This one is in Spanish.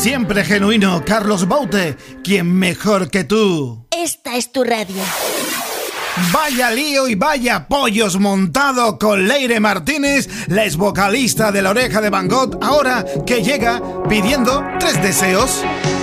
Siempre genuino, Carlos Baute, ¿quién mejor que tú? Esta es tu radio. Vaya lío y vaya pollos montado con Leire Martínez, la ex vocalista de La Oreja de Van Gogh, ahora que llega pidiendo 3 deseos.